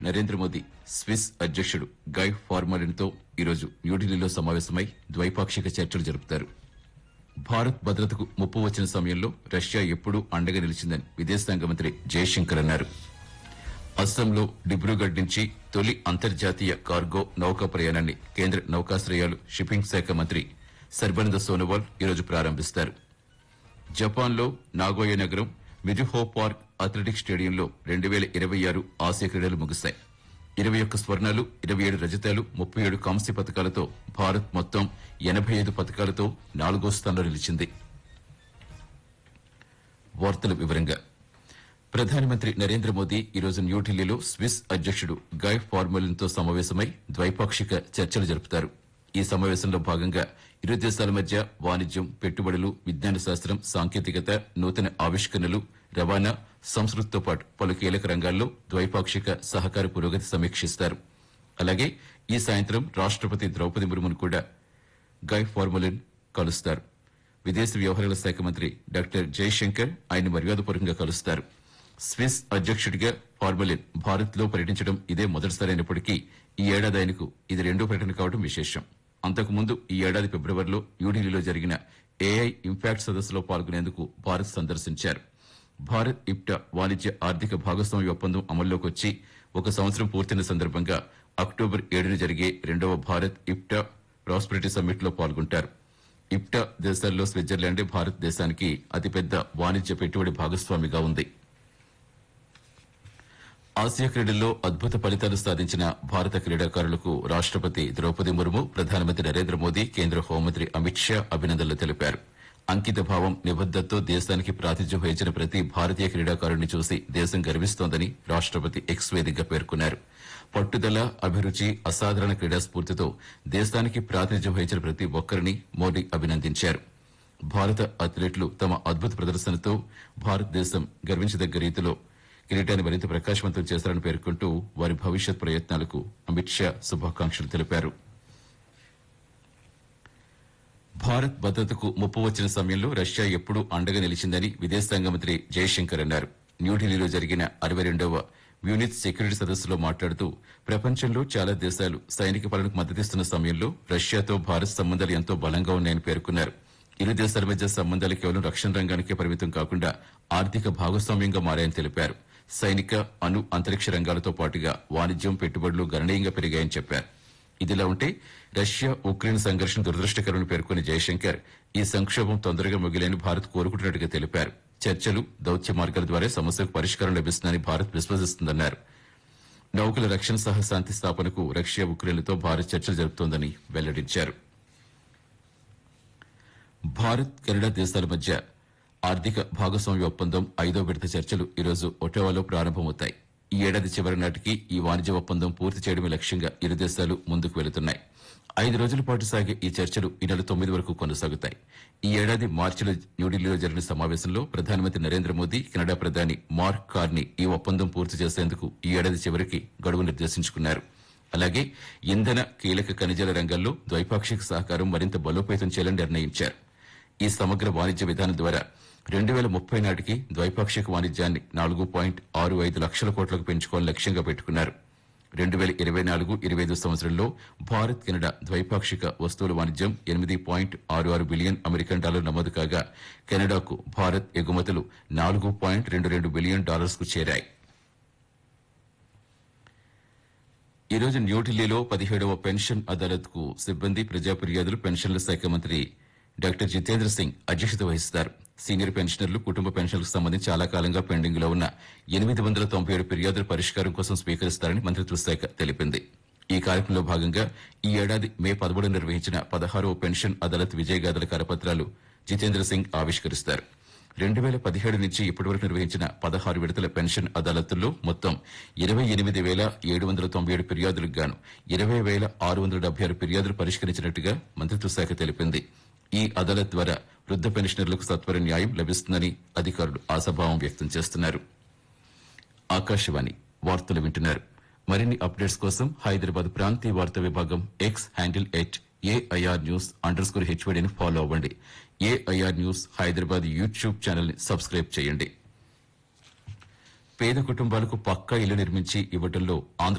Narendra Modi Swiss అధ్యక్షుడు గై ఫార్మలిన్తో ఈరోజు న్యూఢిల్లీలో సమావేశమై ద్వైపాక్షిక చర్చలు జరుపుతారు. భారత్ భద్రతకు ముప్పు వచ్చిన సమయంలో రష్యా ఎప్పుడూ అండగా నిలిచిందని విదేశాంగ మంత్రి జయశంకర్ అన్నారు. అస్సాంలో డిబ్రూగఢ్ నుంచి తొలి అంతర్జాతీయ కార్గో నౌకా ప్రయాణాన్ని కేంద్ర నౌకాశ్రయాలు షిప్పింగ్ శాఖ మంత్రి సర్బానంద సోనోవాల్ ఈరోజు ప్రారంభిస్తారు. జపాన్లో నాగోయా నగరం మిజుహో పార్క్ అథ్లెటిక్స్ స్టేడియంలో 2026 ఆసియా క్రీడలు ముగిశాయి. 21 స్వర్ణాలు, 27 రజతాలు, 37 కాంస్య పతకాలతో భారత్ మొత్తం 85 పతకాలతో 4వ స్థానంలో నిలిచింది. వార్తల వివరంగా ప్రధానమంత్రి నరేంద్ర మోదీ ఈరోజు న్యూఢిల్లీలో స్విస్ అధ్యక్షుడు గై ఫార్మలిన్తో సమావేశమై ద్వైపాక్షిక చర్చలు జరుపుతారు. ఈ సమావేశంలో భాగంగా ఇరు దేశాల మధ్య వాణిజ్యం, పెట్టుబడులు, విజ్ఞాన శాస్త్రం, సాంకేతికత, నూతన ఆవిష్కరణలు, రవాణా, సంస్కృతితో పాటు పలు కీలక రంగాల్లో ద్వైపాక్షిక సహకార పురోగతి సమీక్షిస్తారు. అలాగే ఈ సాయంత్రం రాష్టపతి ద్రౌపది ముర్మును కూడా గై ఫార్మలిన్ కలుస్తారు. విదేశీ వ్యవహారాల శాఖ మంత్రి డాక్టర్ జయశంకర్ ఆయన మర్యాదపూర్వకంగా కలుస్తారు. స్విస్ అధ్యక్షుడిగా ఫార్మలిన్ భారత్లో పర్యటించడం ఇదే మొదటిసారి అయినప్పటికీ ఈ ఏడాది ఆయనకు ఇది రెండో పర్యటన కావడం విశేషం. అంతకుముందు ఈ ఏడాది ఫిబ్రవరిలో న్యూఢిల్లీలో జరిగిన ఏఐ ఇంపాక్ట్ సదస్సులో పాల్గొనేందుకు భారత్ సందర్శించారు. భారత్ ఇప్టా వాణిజ్య ఆర్థిక భాగస్వామ్య ఒప్పందం అమల్లోకి వచ్చి 1 సంవత్సరం పూర్తయిన సందర్భంగా అక్టోబర్ 7న జరిగే 2వ భారత్ ఇప్టా ప్రాస్పెరిటీ సమ్మిట్ లో పాల్గొంటారు. ఇప్టా దేశాల్లో స్విట్జర్లాండే భారతదేశానికి అతిపెద్ద వాణిజ్య పెట్టుబడి భాగస్వామిగా ఉంది. ఆసియా క్రీడల్లో అద్భుత ఫలితాలు సాధించిన భారత క్రీడాకారులకు రాష్టపతి ద్రౌపది ముర్ము, ప్రధానమంత్రి నరేంద్ర మోదీ, కేంద్ర హోంమంత్రి అమిత్ షా అభినందనలు తెలిపారు. అంకిత భావం, నిబద్దతతో దేశానికి ప్రాతినిధ్యం వహించిన ప్రతి భారతీయ క్రీడాకారుడిని చూసి దేశం గర్విస్తోందని రాష్టపతి ఎక్స్ వేదికగా పేర్కొన్నారు. పట్టుదల, అభిరుచి, అసాధారణ క్రీడా స్ఫూర్తితో దేశానికి ప్రాతినిధ్యం వహించిన ప్రతి ఒక్కరిని మోదీ అభినందించారు. భారత అథ్లెట్లు తమ అద్భుత ప్రదర్శనతో భారతదేశం గర్వించదగ్గ రీతిలో కిరీటాన్ని మరింత ప్రకాశవంతం చేశారని పేర్కొంటూ వారి భవిష్యత్ ప్రయత్నాలకు అమిత్ షా శుభాకాంక్షలు తెలిపారు. భారత్ భద్రతకు ముప్పు వచ్చిన సమయంలో రష్యా ఎప్పుడూ అండగా నిలిచిందని విదేశాంగ మంత్రి జయశంకర్ అన్నారు. న్యూఢిల్లీలో జరిగిన 62వ మ్యూనిచ్ సెక్యూరిటీ సదస్సులో మాట్లాడుతూ ప్రపంచంలో చాలా దేశాలు సైనిక పాలనకు మద్దతిస్తున్న సమయంలో రష్యాతో భారత్ సంబంధాలు ఎంతో బలంగా ఉన్నాయని పేర్కొన్నారు. ఇరు దేశాల మధ్య సంబంధాలు కేవలం రక్షణ రంగానికే పరిమితం కాకుండా ఆర్థిక భాగస్వామ్యంగా మారాయని తెలిపారు. సైనిక, అంతరిక్ష రంగాలతో పాటుగా వాణిజ్యం, పెట్టుబడులు గణనీయంగా పెరిగాయని చెప్పారు. ఇదిలా ఉంటే రష్యా ఉక్రెయిన్ సంఘర్షణ దురదృష్టకరమని పేర్కొన్న జయశంకర్ ఈ సంక్షోభం తొందరగా ముగిలేని భారత్ కోరుకుంటున్నట్టుగా తెలిపారు. చర్చలు, దౌత్య మార్గాల ద్వారా సమస్యకు పరిష్కారం లభిస్తుందని భారత్ విశ్వసిస్తుందన్నారు. నౌకల రక్షణ సహా శాంతి స్థాపనకు రష్యా, ఉక్రెయిన్లతో భారత్ చర్చలు జరుపుతోందని వెల్లడించారు. భారత్, కెనడా దేశాల మధ్య ఆర్థిక భాగస్వామ్య ఒప్పందం 5వ విడత చర్చలు ఈరోజు ఒటావాలో ప్రారంభమవుతాయి. ఈ ఏడాది చివరి నాటికి ఈ వాణిజ్య ఒప్పందం పూర్తి చేయడమే లక్ష్యంగా ఇరు దేశాలు ముందుకు వెళుతున్నాయి. 5 రోజుల పాటు సాగే ఈ చర్చలు ఈ నెల 9 వరకు కొనసాగుతాయి. ఈ ఏడాది మార్చిలో న్యూఢిల్లీలో జరిగిన సమావేశంలో ప్రధానమంత్రి నరేంద్ర మోదీ, కెనడా ప్రధాని మార్క్ కార్నీ ఈ ఒప్పందం పూర్తి చేసేందుకు ఈ ఏడాది చివరికి గడువు నిర్దేశించుకున్నారు. అలాగే ఇంధన, కీలక ఖనిజాల రంగాల్లో ద్వైపాక్షిక సహకారం మరింత బలోపేతం చేయాలని నిర్ణయించారు. ఈ సమగ్ర వాణిజ్య విధానం ద్వారా 2030 నాటికి ద్వైపాక్షిక వాణిజ్యాన్ని 4.65 లక్షల కోట్లకు పెంచుకోవాలని లక్ష్యంగా పెట్టుకున్నారు. 2024-25 సంవత్సరంలో భారత్, కెనడా ద్వైపాక్షిక వస్తువుల వాణిజ్యం $8.66 బిలియన్ అమెరికన్ డాలర్ నమోదు కాగా కెనడాకు భారత్ ఎగుమతులు $4.22 బిలియన్ కు చేరాయి. ఈరోజు న్యూఢిల్లీలో 17వ పెన్షన్ అదాలత్ కు సిబ్బంది, ప్రజా ఫిర్యాదులు, పెన్షన్ల శాఖ మంత్రి డాక్టర్ జితేంద్ర సింగ్ అధ్యక్షత వహిస్తారు. సీనియర్ పెన్షనర్లు, కుటుంబ పెన్షన్లకు సంబంధించి చాలా కాలంగా పెండింగ్ లో ఉన్న 897 ఫిర్యాదుల పరిష్కారం కోసం స్వీకరిస్తారని మంత్రిత్వ శాఖ తెలిపింది. ఈ కార్యక్రమంలో భాగంగా ఈ ఏడాది మే 13 నిర్వహించిన 16వ పెన్షన్ అదాలత్ విజయగాథల కరపత్రాలు జితేంద్ర సింగ్ ఆవిష్కరిస్తారు. 2017 నుంచి ఇప్పటివరకు నిర్వహించిన 16 విడతల పెన్షన్ అదాలత్ల్లో మొత్తం 28,797 ఫిర్యాదులకు గాను 20,676 ఫిర్యాదులు పరిష్కరించినట్టుగా మంత్రిత్వ శాఖ తెలిపింది. ఈ అదాలత్ ద్వారా వృద్ధ పెన్షనర్లకు సత్వర న్యాయం లభిస్తుందని అధికారులు ఆశాభావం వ్యక్తం చేస్తున్నారు. ఆకాశవాణి వార్తలు వింటున్నారు. మరిన్ని అప్డేట్స్ కోసం హైదరాబాద్ ప్రాంతీయ వార్తా విభాగం ఎక్స్ హ్యాండిల్ @AIR_News_HYD ఫాలో అవ్వండి. AIR news Hyderabad YouTube channel ని సబ్స్క్రైబ్ చేయండి. పేద కుటుంబాలకు పక్కా ఇల్లు నిర్మించి ఇవ్వడంలో ఆంధ్ర